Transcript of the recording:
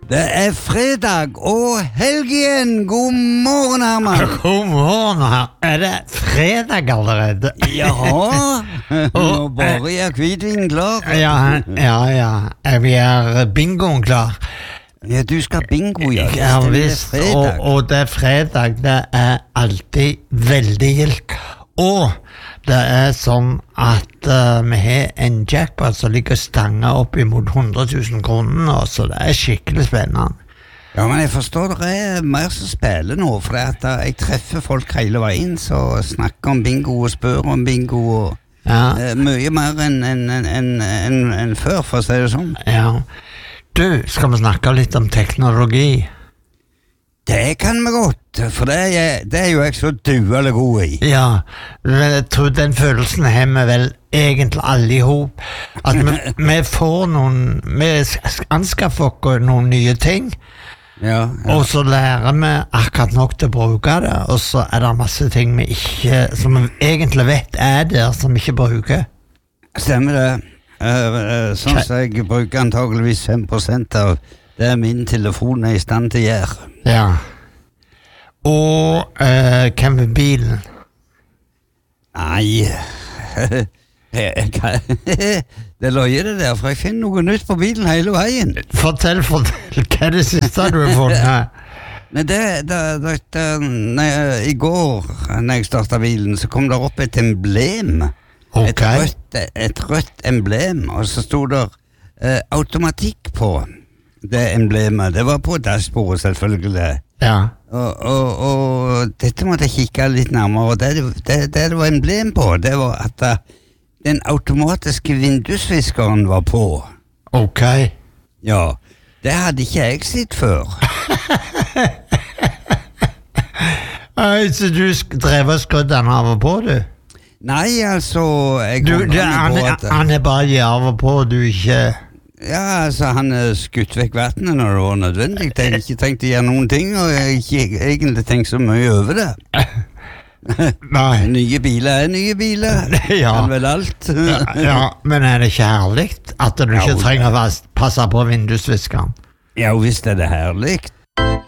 Det fredag og helg igjen. God morgen, Herman. God morgen, det fredag allerede? Ja, nå bare er hvitvinen klar. Ja, vi bingoen klar. Ja, du skal bingo, ja. Ja, visst, og det fredag, det alltid veldig gildt. Og det sånn at vi har en jackpot som ligger stanga opp imot 100 000 kroner, så det skikkelig spennende. Ja, men jeg forstår det mer som spiller nå, for jeg treffer folk hele veien, så snakker om bingo og spør om bingo, og mye mer enn før, for å si det sånn. Ja. Du, skal vi snakke litt om teknologi? Det kan vi godt, for det jo jeg så duelig god i. Ja, men jeg tror den følelsen har vi vel egentlig alle i hop. At vi får vi anskaffer oss noen nye ting, og så lærer vi akkurat nok til å bruke det, og så det masse ting vi ikke, som vi egentlig vet der, som vi ikke bruker. Stemmer det. Sånn som jeg bruker antageligvis 5% av det min telefon i stand til å gjøre. Ja. Og hvem er bilen? Nei, det løyer det der, for jeg finner noe nytt på bilen hele veien. Fortell, hva det siste du har funnet? Nei, i går, når jeg startet bilen, så kom det opp et emblem. Okay. Et rødt emblem, og så stod det automatikk på det emblemet. Det var på dashbordet, selvfølgelig. Ja. Og dette måtte jeg kikke litt nærmere, og det var emblem på, det var at den automatiske vindusviskeren var på. Ok. Ja, det hadde ikke jeg sett før. Så du drev og skrudde den av og på, du? Nei, altså han bare gir av og på, du ikke... Ja, altså han skutt vekk vattnet når det var nødvendig. Jeg hadde ikke tenkt å gjøre noen ting, og jeg ikke egentlig tenkt så mye over det. Nei. Nye biler nye biler. Ja. Kan vel alt. Ja, men det ikke herlig at du ikke trenger å passe på vindusviskeren? Ja, visst det herlig.